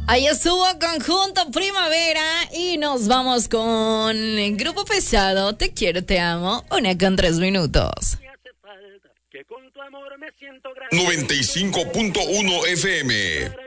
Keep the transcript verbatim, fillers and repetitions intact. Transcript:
Ahí estuvo Conjunto Primavera y nos vamos con el Grupo Pesado, Te quiero, te amo, una con tres minutos. noventa y cinco punto uno F M